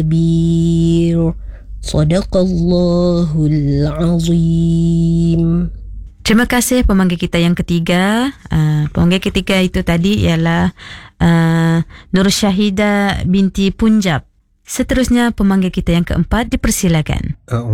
كبير صدق الله العظيم. Terima kasih pemanggil kita yang ketiga. Pemanggil ketiga itu tadi ialah Nur Syahida binti Punjab. Seterusnya pemanggil kita yang keempat, dipersilakan.